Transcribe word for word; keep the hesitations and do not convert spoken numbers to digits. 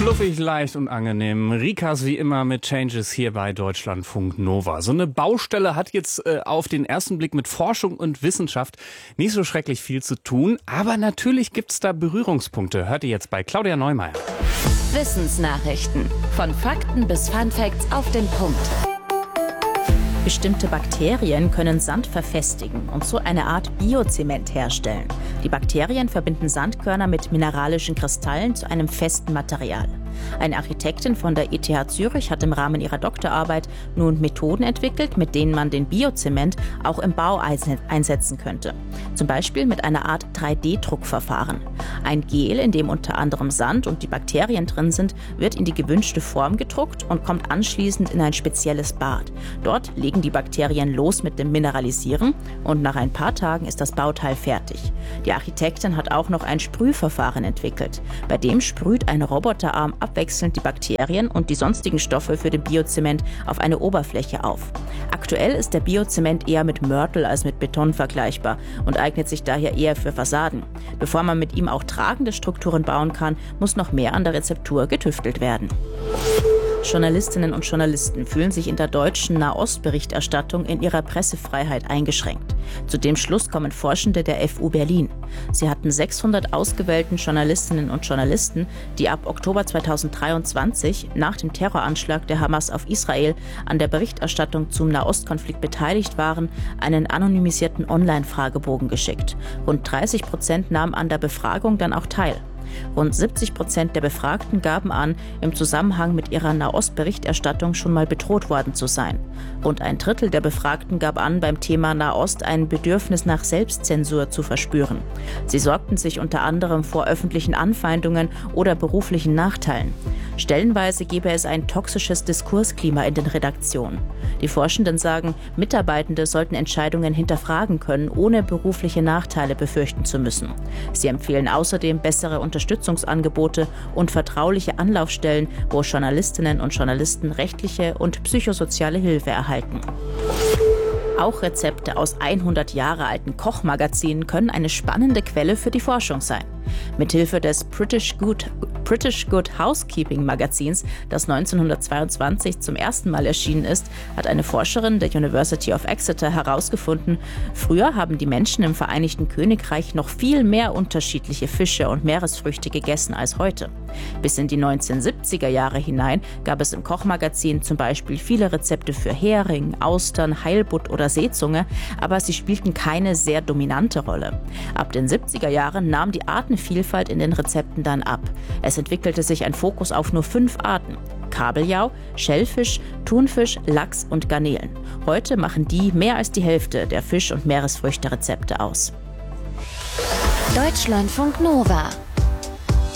Fluffig, leicht und angenehm. Rikas wie immer mit Changes hier bei Deutschlandfunk Nova. So eine Baustelle hat jetzt äh, auf den ersten Blick mit Forschung und Wissenschaft nicht so schrecklich viel zu tun. Aber natürlich gibt's da Berührungspunkte. Hört ihr jetzt bei Claudia Neumeier. Wissensnachrichten. Von Fakten bis Funfacts auf den Punkt. Bestimmte Bakterien können Sand verfestigen und so eine Art Biozement herstellen. Die Bakterien verbinden Sandkörner mit mineralischen Kristallen zu einem festen Material. Eine Architektin von der E T H Zürich hat im Rahmen ihrer Doktorarbeit nun Methoden entwickelt, mit denen man den Biozement auch im Bau einsetzen könnte. Zum Beispiel mit einer Art drei D Druckverfahren. Ein Gel, in dem unter anderem Sand und die Bakterien drin sind, wird in die gewünschte Form gedruckt und kommt anschließend in ein spezielles Bad. Dort legen die Bakterien los mit dem Mineralisieren und nach ein paar Tagen ist das Bauteil fertig. Die Architektin hat auch noch ein Sprühverfahren entwickelt. Bei dem sprüht ein Roboterarm abwechselnd die Bakterien und die sonstigen Stoffe für den Biozement auf eine Oberfläche auf. Aktuell ist der Biozement eher mit Mörtel als mit Beton vergleichbar und eignet sich daher eher für Fassaden. Bevor man mit ihm auch tragende Strukturen bauen kann, muss noch mehr an der Rezeptur getüftelt werden. Journalistinnen und Journalisten fühlen sich in der deutschen Nahostberichterstattung in ihrer Pressefreiheit eingeschränkt. Zu dem Schluss kommen Forschende der F U Berlin. Sie hatten sechshundert ausgewählten Journalistinnen und Journalisten, die ab Oktober zweitausenddreiundzwanzig nach dem Terroranschlag der Hamas auf Israel an der Berichterstattung zum Nahostkonflikt beteiligt waren, einen anonymisierten Online-Fragebogen geschickt. Rund dreißig Prozent nahmen an der Befragung dann auch teil. Rund siebzig Prozent der Befragten gaben an, im Zusammenhang mit ihrer Nahost-Berichterstattung schon mal bedroht worden zu sein. Rund ein Drittel der Befragten gab an, beim Thema Nahost ein Bedürfnis nach Selbstzensur zu verspüren. Sie sorgten sich unter anderem vor öffentlichen Anfeindungen oder beruflichen Nachteilen. Stellenweise gebe es ein toxisches Diskursklima in den Redaktionen. Die Forschenden sagen, Mitarbeitende sollten Entscheidungen hinterfragen können, ohne berufliche Nachteile befürchten zu müssen. Sie empfehlen außerdem bessere Unterstützungsangebote und vertrauliche Anlaufstellen, wo Journalistinnen und Journalisten rechtliche und psychosoziale Hilfe erhalten. Auch Rezepte aus hundert Jahre alten Kochmagazinen können eine spannende Quelle für die Forschung sein. Mithilfe des British Good, British Good Housekeeping Magazins, das neunzehnhundertzweiundzwanzig zum ersten Mal erschienen ist, hat eine Forscherin der University of Exeter herausgefunden, früher haben die Menschen im Vereinigten Königreich noch viel mehr unterschiedliche Fische und Meeresfrüchte gegessen als heute. Bis in die neunzehnhundertsiebziger Jahre hinein gab es im Kochmagazin zum Beispiel viele Rezepte für Hering, Austern, Heilbutt oder Seezunge, aber sie spielten keine sehr dominante Rolle. Ab den siebziger Jahren nahm die Artenvielfalt in den Rezepten dann ab. Es entwickelte sich ein Fokus auf nur fünf Arten: Kabeljau, Schellfisch, Thunfisch, Lachs und Garnelen. Heute machen die mehr als die Hälfte der Fisch- und Meeresfrüchte-Rezepte aus. Deutschlandfunk Nova.